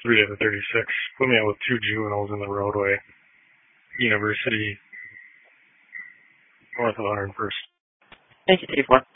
3 of the 36. Put me out with 2 juveniles in the roadway. University, north of 101st. Thank you, 3-4.